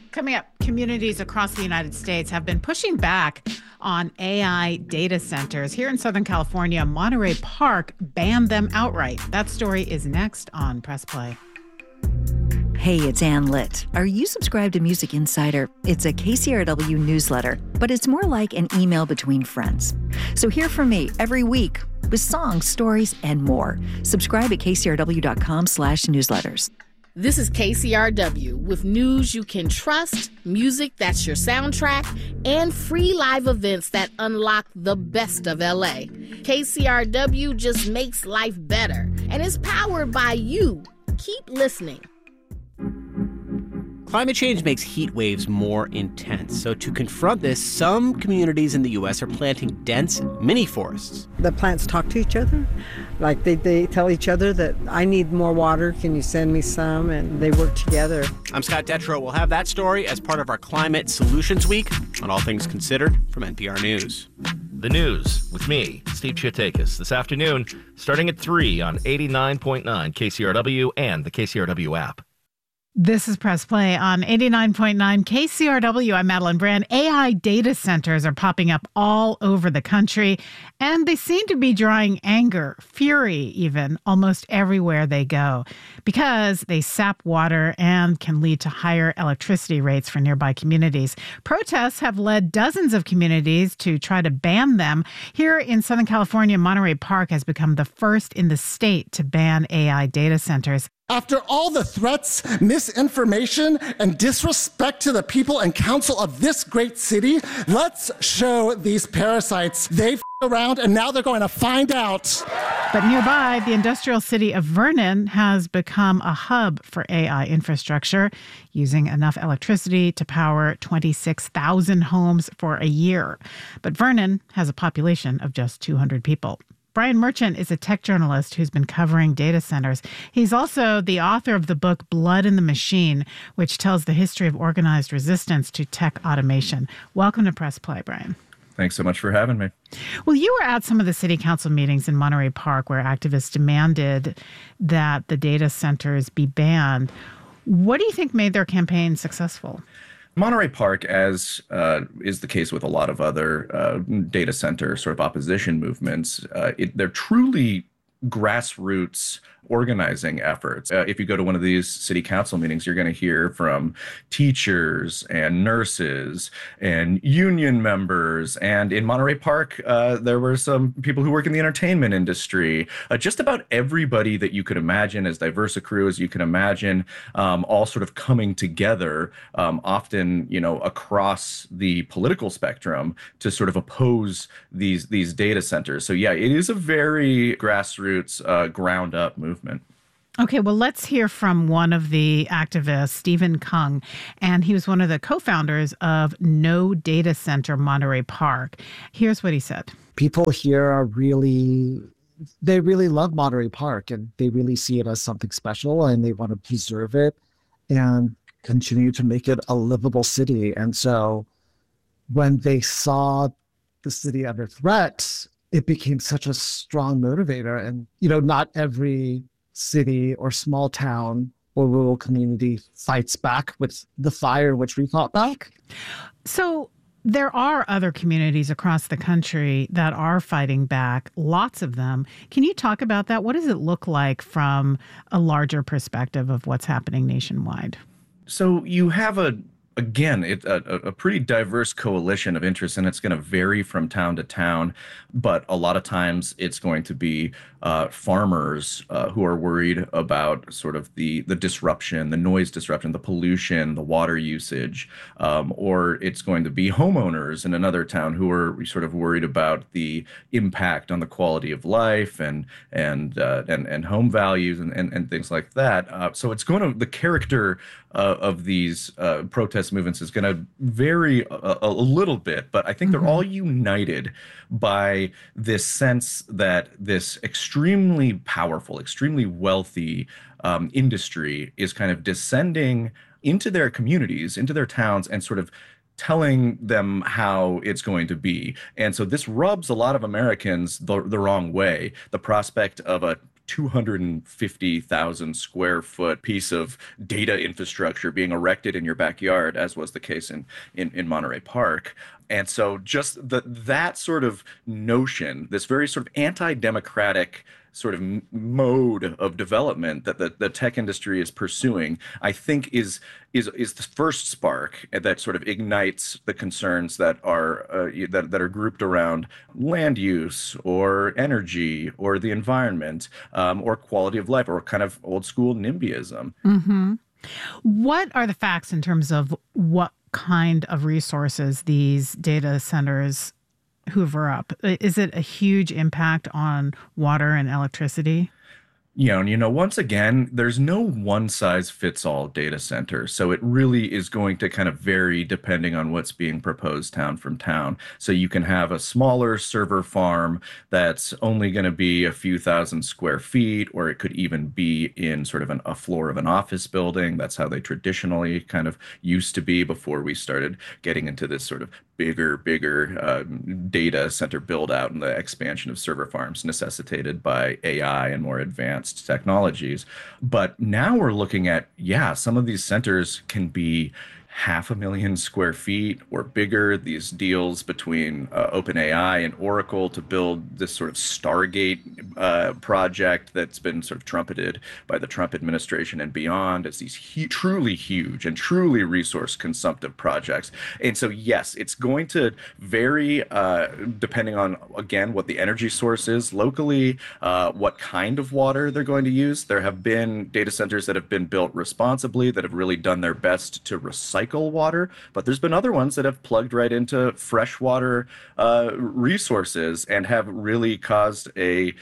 Coming up, communities across the United States have been pushing back on AI data centers. Here in Southern California, Monterey Park banned them outright. That story is next on Press Play. Hey, it's Ann Litt. Are you subscribed to Music Insider? It's a KCRW newsletter, but it's more like an email between friends. So hear from me every week with songs, stories, and more. Subscribe at kcrw.com/newsletters. This is KCRW with news you can trust, music that's your soundtrack, and free live events that unlock the best of LA. KCRW just makes life better and is powered by you. Keep listening. Climate change makes heat waves more intense. So to confront this, some communities in the U.S. are planting dense mini forests. The plants talk to each other. Like they tell each other that I need more water. Can you send me some? And they work together. I'm Scott Detrow. We'll have that story as part of our Climate Solutions Week on All Things Considered from NPR News. The news with me, Steve Chiotakis, this afternoon, starting at 3 on 89.9 KCRW and the KCRW app. This is Press Play on 89.9 KCRW. I'm Madeline Brand. AI data centers are popping up all over the country, and they seem to be drawing anger, fury even, almost everywhere they go, because they sap water and can lead to higher electricity rates for nearby communities. Protests have led dozens of communities to try to ban them. Here in Southern California, Monterey Park has become the first in the state to ban AI data centers. After all the threats, misinformation, and disrespect to the people and council of this great city, let's show these parasites they around, and now they're going to find out. But nearby, the industrial city of Vernon has become a hub for AI infrastructure, using enough electricity to power 26,000 homes for a year. But Vernon has a population of just 200 people. Brian Merchant is a tech journalist who's been covering data centers. He's also the author of the book Blood in the Machine, which tells the history of organized resistance to tech automation. Welcome to Press Play, Brian. Thanks so much for having me. Well, you were at some of the city council meetings in Monterey Park where activists demanded that the data centers be banned. What do you think made their campaign successful? Monterey Park, as is the case with a lot of other data center sort of opposition movements, they're truly grassroots organizing efforts. If you go to one of these city council meetings, you're going to hear from teachers and nurses and union members. And in Monterey Park, there were some people who work in the entertainment industry. Just about everybody that you could imagine, as diverse a crew as you can imagine, all sort of coming together, often, across the political spectrum to sort of oppose these data centers. So yeah, it is a very grassroots, ground up movement. Okay, well, let's hear from one of the activists, Stephen Kung, and he was one of the co-founders of No Data Center Monterey Park. Here's what he said. People here they really love Monterey Park, and they really see it as something special, and they want to preserve it and continue to make it a livable city. And so when they saw the city under threat, it became such a strong motivator. And, not every city or small town or rural community fights back with the fire which we fought back. So there are other communities across the country that are fighting back, lots of them. Can you talk about that? What does it look like from a larger perspective of what's happening nationwide? So you have a pretty diverse coalition of interests, and it's going to vary from town to town. But a lot of times it's going to be farmers who are worried about sort of the disruption, the noise disruption, the pollution, the water usage, or it's going to be homeowners in another town who are sort of worried about the impact on the quality of life and home values and things like that. So it's going to the character of these protest movements is going to vary a little bit, but I think they're all united by this sense that this extremely powerful, extremely wealthy industry is kind of descending into their communities, into their towns, and sort of telling them how it's going to be. And so this rubs a lot of Americans the wrong way. The prospect of a 250,000 square foot piece of data infrastructure being erected in your backyard, as was the case in Monterey Park. And so just that sort of notion, this very sort of anti-democratic sort of mode of development that the tech industry is pursuing, I think is the first spark that sort of ignites the concerns that are that are grouped around land use or energy or the environment or quality of life or kind of old school NIMBYism. Mm-hmm. What are the facts in terms of what kind of resources these data centers hoover up? Is it a huge impact on water and electricity? Yeah, and once again, there's no one size fits all data center. So it really is going to kind of vary depending on what's being proposed town from town. So you can have a smaller server farm that's only going to be a few thousand square feet, or it could even be in sort of a floor of an office building. That's how they traditionally kind of used to be before we started getting into this sort of bigger data center build out and the expansion of server farms necessitated by AI and more advanced technologies. But now we're looking at, some of these centers can be 500,000 square feet or bigger. These deals between OpenAI and Oracle to build this sort of Stargate project that's been sort of trumpeted by the Trump administration and beyond as these truly huge and truly resource consumptive projects. And so, yes, it's going to vary depending on, again, what the energy source is locally, what kind of water they're going to use. There have been data centers that have been built responsibly that have really done their best to recycle water, but there's been other ones that have plugged right into freshwater resources and have really caused a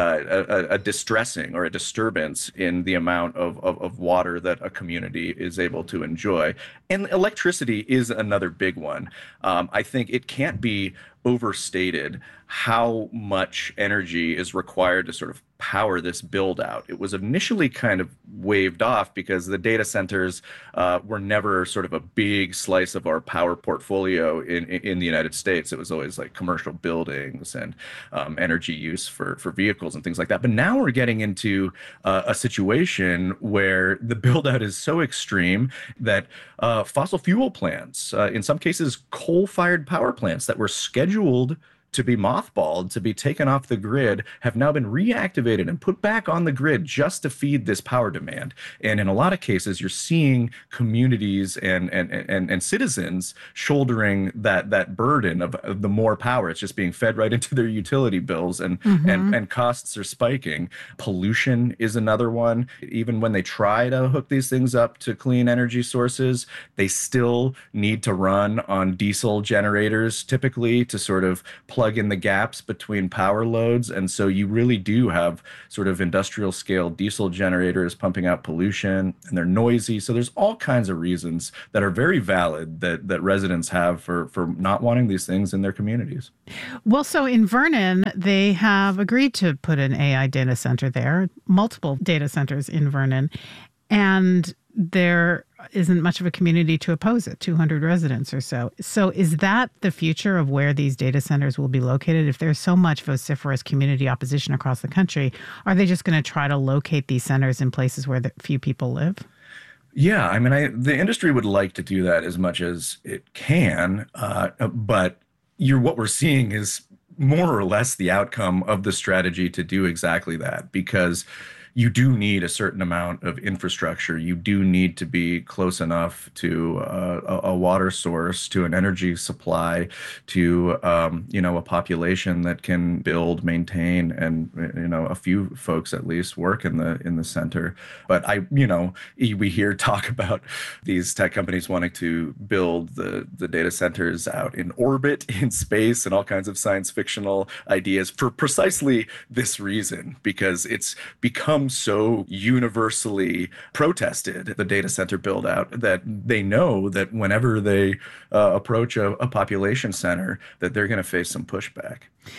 distressing or a disturbance in the amount of water that a community is able to enjoy. And electricity is another big one. I think it can't be overstated how much energy is required to sort of power this build out. It was initially kind of waved off because the data centers were never sort of a big slice of our power portfolio in the United States. It was always like commercial buildings and energy use for vehicles and things like that. But now we're getting into a situation where the build out is so extreme that fossil fuel plants, in some cases coal-fired power plants that were scheduled to be mothballed, to be taken off the grid, have now been reactivated and put back on the grid just to feed this power demand. And in a lot of cases, you're seeing communities and citizens shouldering that burden of the more power. It's just being fed right into their utility bills, and costs are spiking. Pollution is another one. Even when they try to hook these things up to clean energy sources, they still need to run on diesel generators, typically, to sort of plug in the gaps between power loads. And so you really do have sort of industrial scale diesel generators pumping out pollution, and they're noisy. So there's all kinds of reasons that are very valid that residents have for not wanting these things in their communities. Well, so in Vernon, they have agreed to put an AI data center there, multiple data centers in Vernon, and there isn't much of a community to oppose it, 200 residents or so. So is that the future of where these data centers will be located? If there's so much vociferous community opposition across the country, are they just going to try to locate these centers in places where few people live? Yeah, I mean, the industry would like to do that as much as it can, but what we're seeing is more or less the outcome of the strategy to do exactly that, because you do need a certain amount of infrastructure. You do need to be close enough to a water source, to an energy supply, to a population that can build, maintain, and a few folks at least work in the center. But we hear talk about these tech companies wanting to build the data centers out in orbit, in space, and all kinds of science fictional ideas for precisely this reason, because it's become so universally protested, the data center build out, that they know that whenever they approach a population center, that they're going to face some pushback.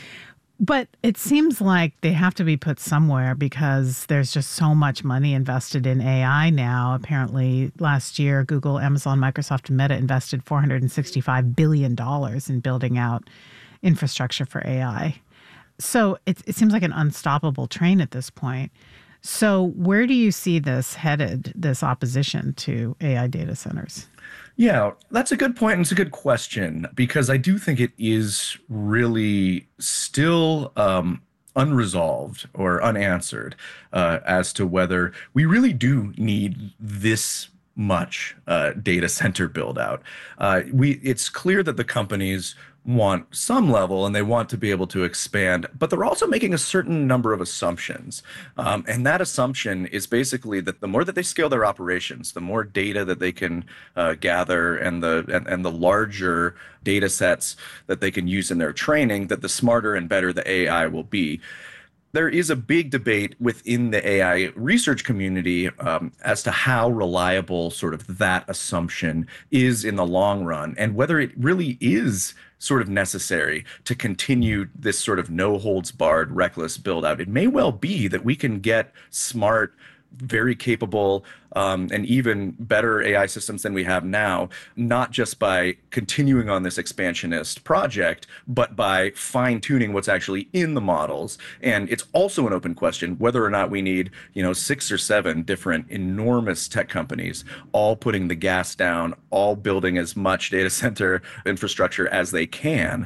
But it seems like they have to be put somewhere because there's just so much money invested in AI now. Apparently, last year, Google, Amazon, Microsoft, and Meta invested $465 billion in building out infrastructure for AI. So it seems like an unstoppable train at this point. So where do you see this headed, this opposition to AI data centers? Yeah, that's a good point, and it's a good question, because I do think it is really still unresolved or unanswered as to whether we really do need this much data center build out. It's clear that the companies want some level and they want to be able to expand, but they're also making a certain number of assumptions. And that assumption is basically that the more that they scale their operations, the more data that they can gather and the larger data sets that they can use in their training, that the smarter and better the AI will be. There is a big debate within the AI research community as to how reliable sort of that assumption is in the long run, and whether it really is sort of necessary to continue this sort of no holds barred, reckless build out. It may well be that we can get smart, very capable, and even better AI systems than we have now, not just by continuing on this expansionist project, but by fine-tuning what's actually in the models. And it's also an open question whether or not we need, 6 or 7 different enormous tech companies all putting the gas down, all building as much data center infrastructure as they can,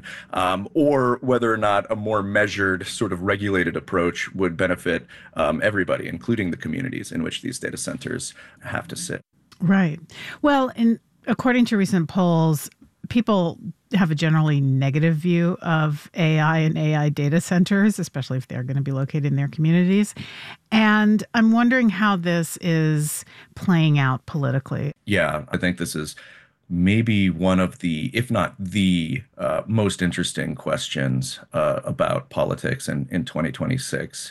or whether or not a more measured, sort of regulated approach would benefit everybody, including the communities in which these data centers have to sit. Right. Well, according to recent polls, people have a generally negative view of AI and AI data centers, especially if they're going to be located in their communities. And I'm wondering how this is playing out politically. Yeah, I think this is maybe one of the, if not the most interesting questions about politics in 2026.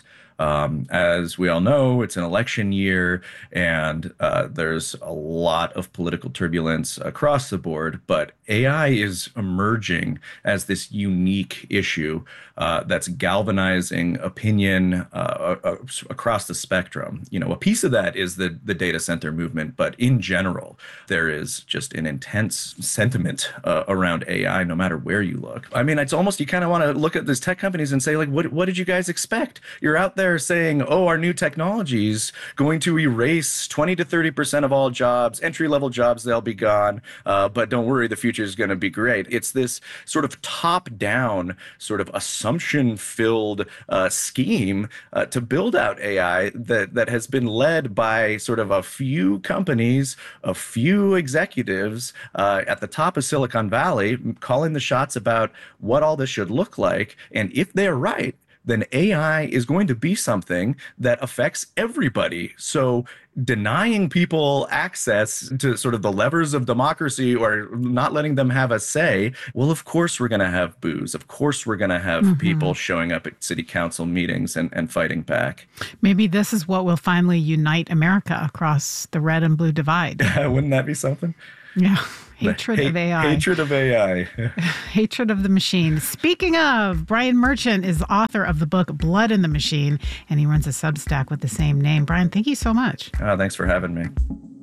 As we all know, it's an election year, and there's a lot of political turbulence across the board, but AI is emerging as this unique issue that's galvanizing opinion across the spectrum. A piece of that is the data center movement, but in general, there is just an intense sentiment around AI, no matter where you look. I mean, it's almost, you kind of want to look at these tech companies and say, like, what did you guys expect? You're out there saying, oh, our new technology is going to erase 20 to 30% of all jobs, entry-level jobs, they'll be gone. But don't worry, the future is going to be great. It's this sort of top-down, sort of assumption-filled scheme to build out AI that has been led by sort of a few companies, a few executives at the top of Silicon Valley, calling the shots about what all this should look like. And if they're right, then AI is going to be something that affects everybody. So denying people access to sort of the levers of democracy or not letting them have a say, well, of course we're going to have boos. Of course we're going to have people showing up at city council meetings and fighting back. Maybe this is what will finally unite America across the red and blue divide. Wouldn't that be something? Yeah. Hatred of AI. Hatred of AI. Hatred of the machine. Speaking of, Brian Merchant is author of the book Blood in the Machine, and he runs a Substack with the same name. Brian, thank you so much. Thanks for having me.